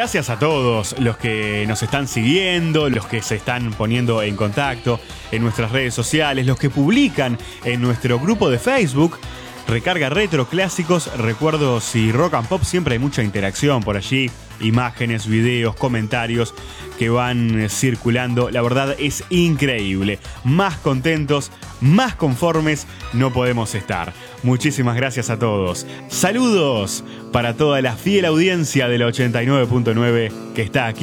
Gracias a todos los que nos están siguiendo, los que se están poniendo en contacto en nuestras redes sociales, los que publican en nuestro grupo de Facebook. Recarga Retro Clásicos, recuerdos y rock and pop, siempre hay mucha interacción por allí, imágenes, videos, comentarios que van circulando. La verdad es increíble, más contentos, más conformes no podemos estar. Muchísimas gracias a todos. Saludos para toda la fiel audiencia de la 89.9 que está aquí